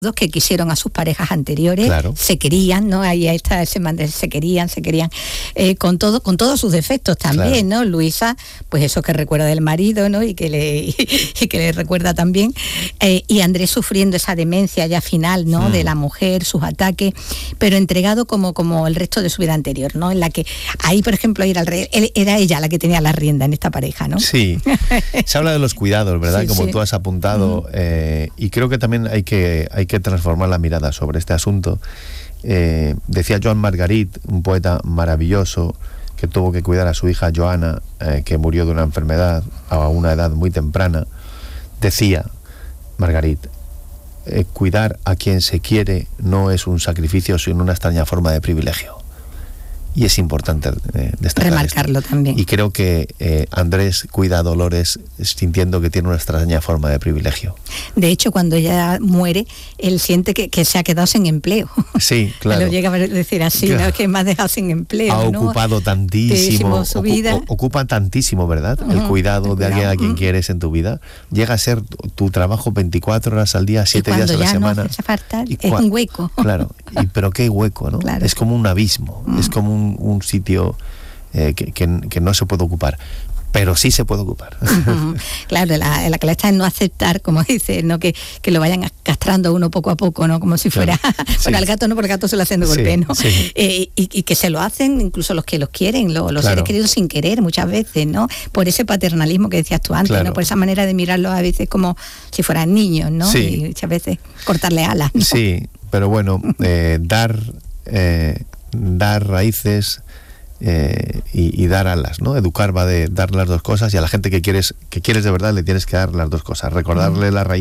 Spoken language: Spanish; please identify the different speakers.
Speaker 1: que quisieron a sus parejas anteriores,
Speaker 2: claro.
Speaker 1: Se querían, ¿no? Ahí está ese se querían, con todos sus defectos también, claro. ¿No? Luisa, pues eso que recuerda del marido, ¿no? Y que le recuerda también, y Andrés sufriendo esa demencia ya final, ¿no? De la mujer, sus ataques, pero entregado como el resto de su vida anterior, ¿no? En la que ahí, por ejemplo, era ella la que tenía la rienda en esta pareja, ¿no?
Speaker 2: Sí, se habla de los cuidados, ¿verdad? Sí, como tú has apuntado, y creo que también hay que transformar la mirada sobre este asunto. Decía Joan Margarit, un poeta maravilloso que tuvo que cuidar a su hija Joana, que murió de una enfermedad a una edad muy temprana. Decía Margarit, cuidar a quien se quiere no es un sacrificio, sino una extraña forma de privilegio. Y es importante destacar
Speaker 1: remarcarlo
Speaker 2: esto.
Speaker 1: También.
Speaker 2: Y creo que Andrés cuida a Dolores sintiendo que tiene una extraña forma de privilegio.
Speaker 1: De hecho, cuando ella muere, él siente que se ha quedado sin empleo.
Speaker 2: Sí, claro.
Speaker 1: Lo llega a decir así, claro. ¿No? Que me ha dejado sin empleo.
Speaker 2: Ha
Speaker 1: ¿no?
Speaker 2: ocupado tantísimo
Speaker 1: su vida.
Speaker 2: Ocupa tantísimo, ¿verdad? El cuidado de alguien a quien quieres en tu vida. Llega a ser tu trabajo 24 horas al día, 7 días a la semana.
Speaker 1: No hace falta, es un hueco.
Speaker 2: Claro, pero qué hueco, ¿no?
Speaker 1: Claro.
Speaker 2: Es como un abismo, es como un sitio que no se puede ocupar, pero sí se puede ocupar.
Speaker 1: Claro, la clave está en no aceptar, como dice, ¿no? Que lo vayan castrando uno poco a poco, ¿no? Como si fuera, claro. Bueno, al gato no, porque el gato se lo hacen de golpe, ¿no?
Speaker 2: Sí.
Speaker 1: Y que se lo hacen incluso los que los quieren, los
Speaker 2: claro.
Speaker 1: seres queridos sin querer muchas veces, ¿no? Por ese paternalismo que decías tú antes, claro. ¿No? Por esa manera de mirarlos a veces como si fueran niños, ¿no?
Speaker 2: Sí.
Speaker 1: Y muchas veces cortarle alas, ¿no?
Speaker 2: Sí, pero bueno, dar raíces y dar alas, ¿no? Educar va de dar las dos cosas, y a la gente que quieres de verdad le tienes que dar las dos cosas, recordarle la raíz